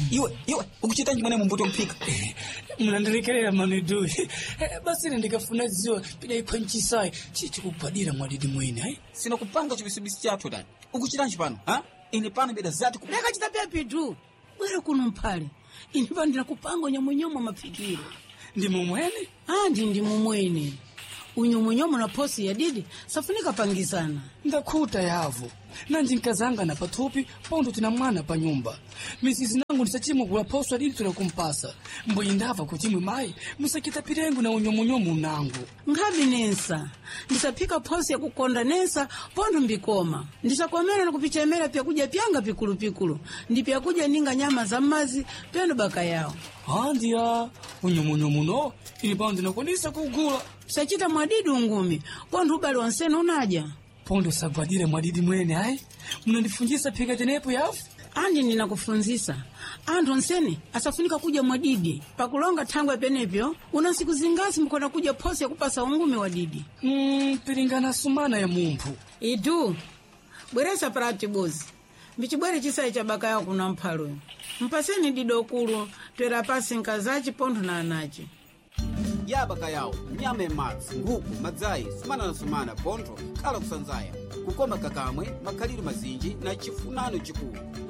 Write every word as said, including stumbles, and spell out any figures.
Iwe, iwe, ukuchitanji mwana mumbuto mpika. Mnandirekerera manidu. Basi ndikafuna ziwa pida ipanchisai chichi kupadira mwadidi mwene, hai? Sina kupanga chibisibisi chathu dani. Ukuchitanji pano, ha? Ine pano beda zati kupanga. Leka chitapia pitu. Bwera kuno mpale. Ini pandira kupanga nyamunyomo mapikiro. Ndi mumwene? Ah, ndi ndi mumwene. Unyomunyomo na posi ya didi safunika pangisana. Ndakuta yavu. Nanji nkazanga na patupi pondo tina mwana pa nyumba. Misizi nangu nisachimu kula posi ya didi tunakumpasa. Mbo indava kuchimwe mai musakita pirengu na unyomunyomo nangu. Ngabi nensa. Nisapika posi ya kukonda nensa pondo mbikoma. Ndisakomera na kupichemera pia kuja pianga pikulu pikulu. Ndi pia kuja ninga nyama za mazi pendo baka yao. Andia, unyomunyomo no, ini bandi na kunisa kugula. Sachita mwadidi ungumi, pondo ubali wansene unaja. Pondo sabwadire mwadidi mwene, hai? Mnandifunjisa pika tenepo yafu? Andi nina kufunzisa. Ando nsene, asafunika kuja mwadidi. Pakulonga tangwa penepyo, unasiku zingasi mkona kuja posi ya kupasa ungumi wadidi. Hmm, piringana sumana ya mumpu. Idu, bweresa parati bozi. Mbichibwere chisai cha baka yao kuna mpalo. Mpaseni didokulu, tuera pasi nkazachi pondo na anachi. Ya baka yao, nyame matsi, nguku, madzai, sumana na sumana, pondo, kala kusanzaya. Kukoma kakamwe, makaliri mazinji na chifunano chikulu.